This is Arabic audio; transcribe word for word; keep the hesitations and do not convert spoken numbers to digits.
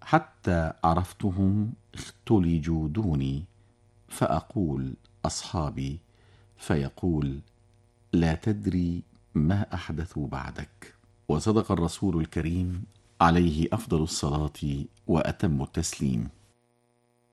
حتى عرفتهم اختلجوا دوني، فأقول أصحابي، فيقول لا تدري ما أحدثوا بعدك. وصدق الرسول الكريم عليه أفضل الصلاة وأتم التسليم.